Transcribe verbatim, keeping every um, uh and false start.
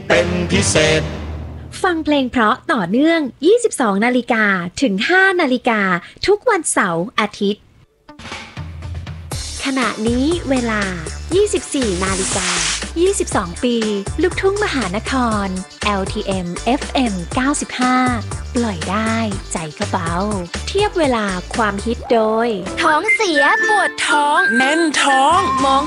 เป็นพิเศษฟังเพลงเพราะต่อเนื่องยี่สิบสองนาฬิกาถึงห้านาฬิกาทุกวันเสาร์อาทิตย์ขณะนี้เวลายี่สิบสี่นาฬิกายี่สิบสองปีลูกทุ่งมหานคร แอล ที เอ็ม เอฟ เอ็ม เก้าสิบห้า ปล่อยได้ใจก็เบาเทียบเวลาความฮิตโดยท้องเสียปวดท้องแน่นท้องมอง